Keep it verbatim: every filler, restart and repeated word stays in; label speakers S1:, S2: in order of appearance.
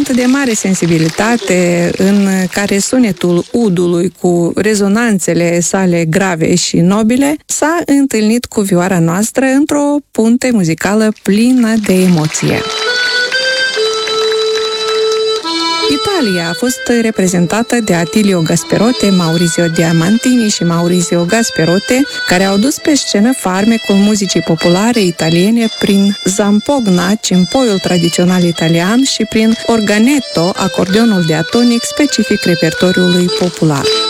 S1: moment de mare sensibilitate în care sunetul udului cu rezonanțele sale grave și nobile s-a întâlnit cu vioara noastră într-o punte muzicală plină de emoție. Italia a fost reprezentată de Attilio Gasperote, Maurizio Diamantini și Maurizio Gasperote, care au dus pe scenă farmecul muzicii populare italiene prin zampogna, cimpoiul tradițional italian, și prin organetto, acordeonul diatonic specific repertoriului popular.